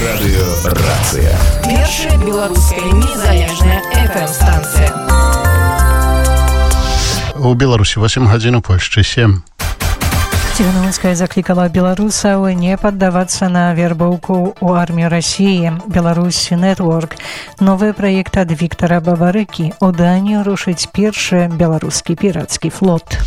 Радыёрацыя. Першая беларуская незалежная FM-станцыя. У Беларусі 8 гадзін, у Польшчы 7. Ціхановская заклікала беларусаў не паддавацца на вербоўку ў армію Расіі. Беларусь Network. Новы праект ад Віктара Бабарыкі. У Данію рушыць першы беларускі пірацкі флот.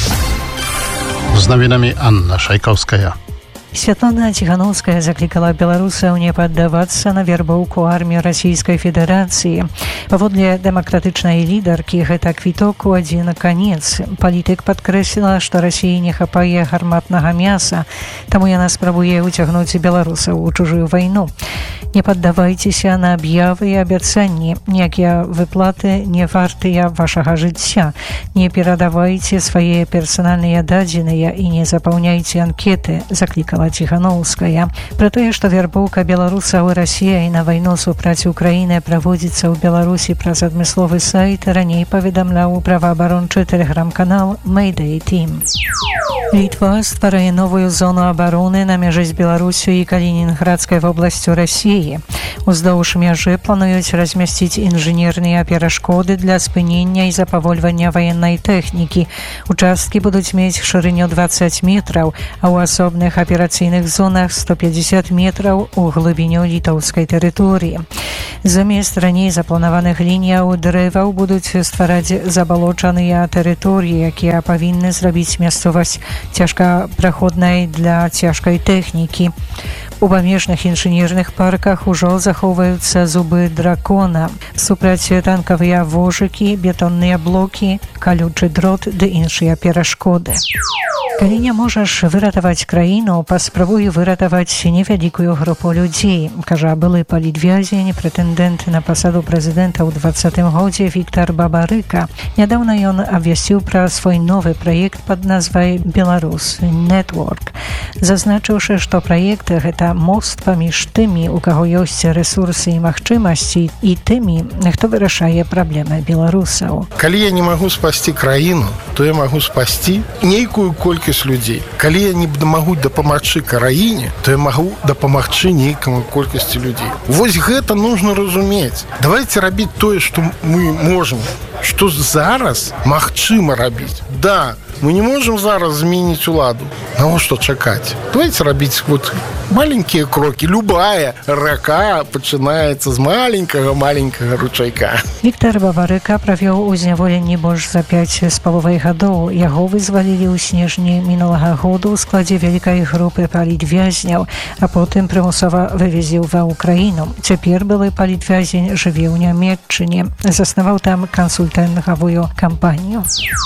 З навінамі Анна Шайкаўская. Святлана Ціхановская заклікала беларусаў не паддавацца на вербоўку арміі Расійскай Федэрацыі. Паводле дэмакратычнай лідаркі, гэта квіток у адзін канец. Палітык падкрэсліла, што Расіі не хапае гарматнага мяса, таму яна спрабуе ўцягнуць беларусаў у чужую вайну. Не паддавайцеся на аб'явы і абяцанні. Ніякія выплаты не вартыя вашага жыцця. Не перадавайце свае персанальныя дадзеныя і не запаўняйце анкеты, заклікала Ціхановская. Пра тое, што вербоўка беларусаў і Расіяй на вайну супраць Украіны праводзіцца ў Беларусі праз адмысловы сайт, раней паведамляў праваабарончы тэлеграм-канал Mayday Team. Літва стварае новую зону абароны на мяжы з Беларусю і Калінінградскай вобласцю Расіі. Уздоўж мяжы плануюць размясціць інжынерныя перашкоды для спынення і запавольвання ваеннай тэхнікі. Участкі будуць мець шырыню 20 метраў, а ў асобных аперацыйных зонах 150 метраў у глыбіню літоўскай тэрыторыі. Замест раней запланаваных лініяў дрэваў будуць ствараць забалочаныя тэрыторыі, якія павінны зрабіць мясцовасць цяжкапраходнай для цяжкай тэхнікі. У памежных інжынерных парках ужо захоўваюцца зубы дракона, супрацьтанкавыя вожыкі, бетонныя блокі, калючы дрот ды іншыя перашкоды. Калі не можаш выратаваць краіну, паспрабуй выратаваць невялікую групу людзей, кажа былы палітвязень, прэтэндэнт на пасаду прэзідэнта ў 20-м годзе Віктар Бабарыка. Нядаўна ён абвясціў пра свой новы праект пад назвай «Беларусь Network», зазначыўшы, што праект – гэта мост паміж тымі, у каго ёсць рэсурсы і магчымасці, і тымі, хто вырашае праблемы беларусаў. Калі я не магу спасці краіну, то я магу спасці нейкую колькасць людзей. Калі я не магу дапамагчы краіне, то я магу дапамагчы нейкаму колькасці людзей. Вось гэта нужно разумець. Давайте рабіць тое, што мы можам, што зараз магчыма рабіць. Да, мы не можем зараз змяніць уладу. Навошта чакаць? Давайте рабіць вот маленькія крокі. Любая рака пачынаецца з маленькага ручайка. Віктар Бабарыка правёў у зняволенні больш за 5,5 гадоў. Яго вызвалілі ў снежні мінулага году ў складзе вялікай групы палітвязняў, а потым прымусова вывезіў ва Ўкраіну. Цяпер былы палітвязень жыве ў Нямецчыне. Заснаваў там кансультынговую кампанію.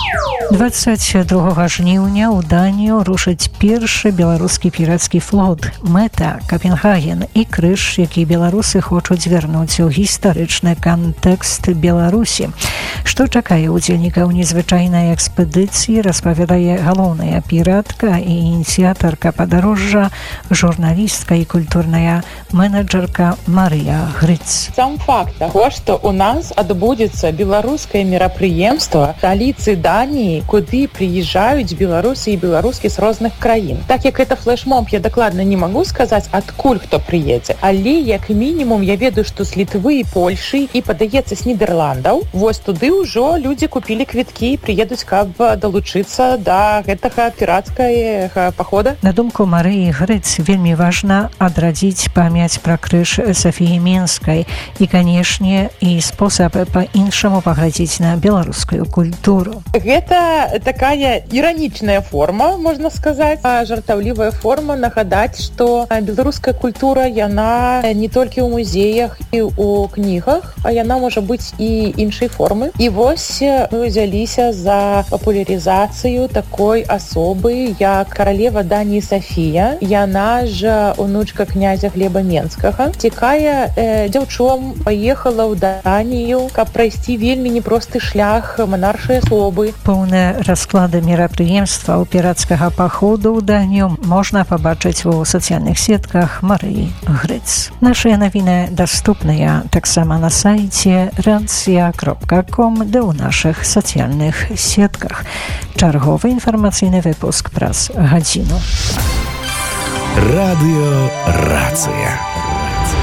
22 жніўня ў Данію рушыць першы беларускі пірацкі флот. Мэта – Капенгаген і крыж, які беларусы хочуць вярнуць у гістарычны кантэкст Беларусі. Што чакае ўдзельнікаў незвычайнай экспедыцыі, распавядае галоўная піратка і ініцыятарка падарожжа, журналістка і культурная менеджерка Марыя Грыц. Сам факт таго, што у нас адбудзецца беларускае мерапрыемства сталіцы Даніі, куды прыязджаюць беларусы і беларускі з розных краін. Так як это флешмоб, я дакладна не магу сказаць, адкуль хто прыедзе. Але як мінімум я ведаю, што з Літвы і Польшы і, падаецца, з Нідерландаў. Вось туды ўжо людзі купілі квіткі і прыедуць, каб далучыцца да гэтага пірацкага пахода. На думку Марыі Грыц, вельмі важна адрадзіць памяць пра крыж Сафіі Менскай і, канешне, і спосаб па-іншаму паглядзець на беларускую культуру. Гэта такая іранічная форма, можна сказаць, жартаўлівая форма нагадаць, што беларуская культура, яна не толькі ў музеях і ў кнігах, а яна можа быць і іншай формы. І вось мы ўзяліся за папулярызацыю такой асобы, як каралева Даніі Сафія. Яна ж унучка князя Глеба Менскага. Цікая дзяўчом паехала ў Данію, каб прайсці вельмі непросты шлях манаршай асобы. Поўныя расклады мерапрыемства ў пірацкага паходу ў Данію можна пабачыць у сацыяльных сетках Марыі Грыц. Нашыя навіны даступныя таксама на сайце racja.com ды ў нашых сацыяльных сетках. Чарговы інфармацыйны выпуск праз гадзіну. Радыёрацыя.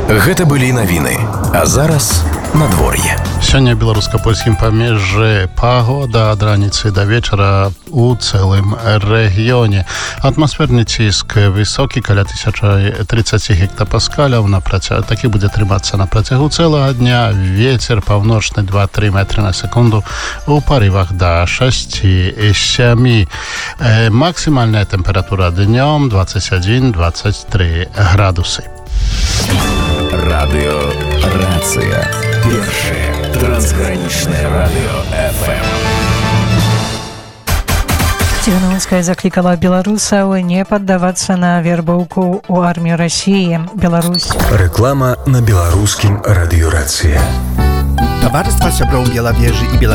Гэта былі навіны. А зараз надвор'е. Сёння ў беларуска-польскім памежжы пагода ад раніцы да вечара у цэлым рэгіёне. Атмасферны ціск высокі, каля 1030 гектапаскаляў. Такі будзе трымацца на працягу цэлага дня. Вецер паўночны 2-3 метры на секунду у парывах да 6-7. Максімальная тэмпература днём 21-23 градусы. Радыё Рацыя. Першае трансгранічнае радыё ФМ. Ціханаўская заклікала беларусаў не паддавацца на вербоўку ў армію Расіі. Беларусь. Рэклама на беларускім радыё Рацыя. Towarzystwa Srebrą Białowieży i Biela